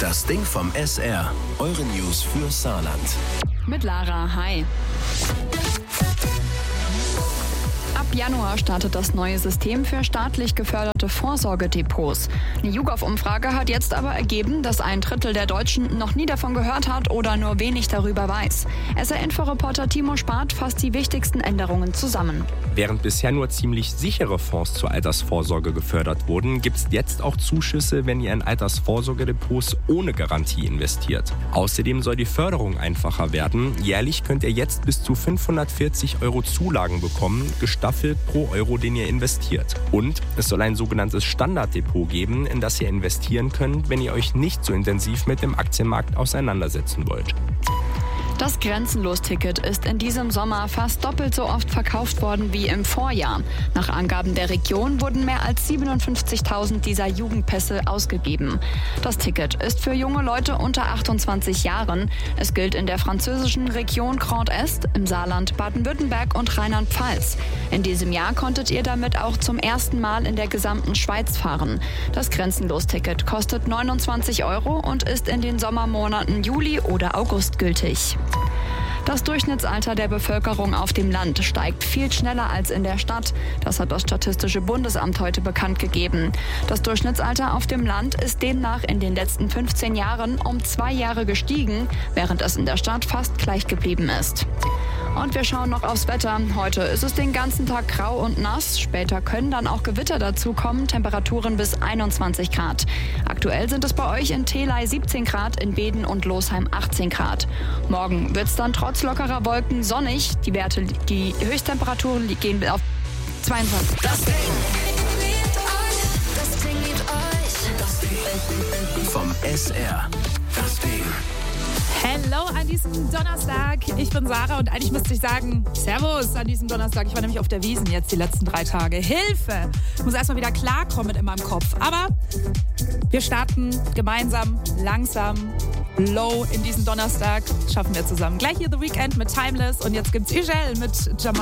Das Ding vom SR. Eure News für Saarland. Mit Lara, hi. Ab Januar startet das neue System für staatlich geförderte Vorsorgedepots. Eine YouGov-Umfrage hat jetzt aber ergeben, dass 1/3 der Deutschen noch nie davon gehört hat oder nur wenig darüber weiß. SR-Info-Reporter Timo Spart fasst die wichtigsten Änderungen zusammen. Während bisher nur ziemlich sichere Fonds zur Altersvorsorge gefördert wurden, gibt es jetzt auch Zuschüsse, wenn ihr in Altersvorsorgedepots ohne Garantie investiert. Außerdem soll die Förderung einfacher werden. Jährlich könnt ihr jetzt bis zu 540 € Zulagen bekommen, gestaffelt pro Euro, den ihr investiert. Und es soll ein sogenanntes Standarddepot geben, in das ihr investieren könnt, wenn ihr euch nicht so intensiv mit dem Aktienmarkt auseinandersetzen wollt. Das Grenzenlos-Ticket ist in diesem Sommer fast doppelt so oft verkauft worden wie im Vorjahr. Nach Angaben der Region wurden mehr als 57.000 dieser Jugendpässe ausgegeben. Das Ticket ist für junge Leute unter 28 Jahren. Es gilt in der französischen Region Grand Est, im Saarland, Baden-Württemberg und Rheinland-Pfalz. In diesem Jahr konntet ihr damit auch zum ersten Mal in der gesamten Schweiz fahren. Das Grenzenlos-Ticket kostet 29 € und ist in den Sommermonaten Juli oder August gültig. Das Durchschnittsalter der Bevölkerung auf dem Land steigt viel schneller als in der Stadt. Das hat das Statistische Bundesamt heute bekannt gegeben. Das Durchschnittsalter auf dem Land ist demnach in den letzten 15 Jahren um 2 Jahre gestiegen, während es in der Stadt fast gleich geblieben ist. Und wir schauen noch aufs Wetter. Heute ist es den ganzen Tag grau und nass. Später können dann auch Gewitter dazukommen. Temperaturen bis 21 Grad. Aktuell sind es bei euch in Theley 17 Grad, in Beden und Losheim 18 Grad. Morgen wird es dann trotz lockerer Wolken sonnig. Die Höchsttemperaturen gehen auf 22. Das Ding vom SR. Das Ding. Hello an diesem Donnerstag. Ich bin Sarah und eigentlich müsste ich sagen, Servus an diesem Donnerstag. Ich war nämlich auf der Wiesn jetzt die letzten 3 Tage. Hilfe! Ich muss erstmal wieder klarkommen in meinem Kopf. Aber wir starten gemeinsam, langsam, low in diesen Donnerstag. Schaffen wir zusammen. Gleich hier The Weekend mit Timeless und jetzt gibt's Ugel mit Jamaika.